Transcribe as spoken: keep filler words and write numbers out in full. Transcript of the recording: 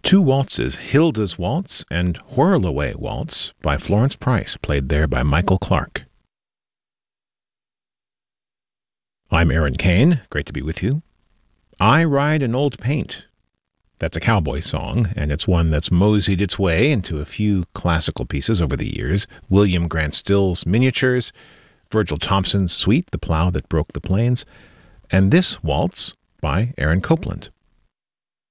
Two waltzes, Hilda's Waltz and Whirl-Away Waltz by Florence Price, played there by Michael Clark. I'm Aaron Kane. Great to be with you. I Ride an Old Paint. That's a cowboy song, and it's one that's moseyed its way into a few classical pieces over the years. William Grant Still's Miniatures, Virgil Thompson's Suite, The Plow That Broke the Plains, and this waltz by Aaron Copland.